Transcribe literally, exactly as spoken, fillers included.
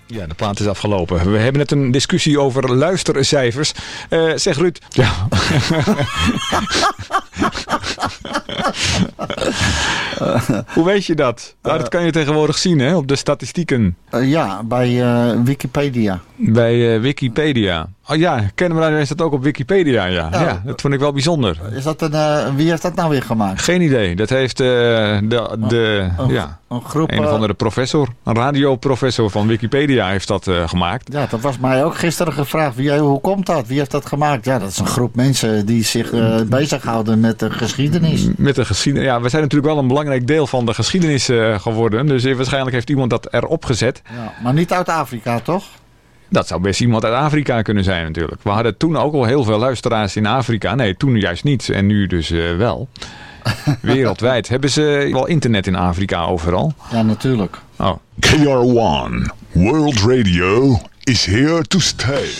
Ja, de plaat is afgelopen. We hebben net een discussie over luistercijfers. Uh, zeg Ruud. Ja. Hoe weet je dat? Nou, dat kan je tegenwoordig zien, hè, op de statistieken. Uh, ja, bij uh, Wikipedia. Bij uh, Wikipedia. Oh ja, kennen we daar is dat ook op Wikipedia, ja. Ja, ja, dat vond ik wel bijzonder. Is dat een, uh, wie heeft dat nou weer gemaakt? Geen idee. Dat heeft uh, de, de een, ja, een, groep, een of andere professor, een radioprofessor van Wikipedia heeft dat uh, gemaakt. Ja, dat was mij ook gisteren gevraagd. Wie, hoe komt dat? Wie heeft dat gemaakt? Ja, dat is een groep mensen die zich uh, bezighouden met de geschiedenis. Met de geschiedenis. Ja, we zijn natuurlijk wel een belangrijk deel van de geschiedenis uh, geworden. Dus waarschijnlijk heeft iemand dat erop gezet. Ja, maar niet uit Afrika, toch? Dat zou best iemand uit Afrika kunnen zijn natuurlijk. We hadden toen ook al heel veel luisteraars in Afrika. Nee, toen juist niet. En nu dus uh, wel. Wereldwijd. Hebben ze wel internet in Afrika overal? Ja, natuurlijk. Oh. K R one World Radio is here to stay.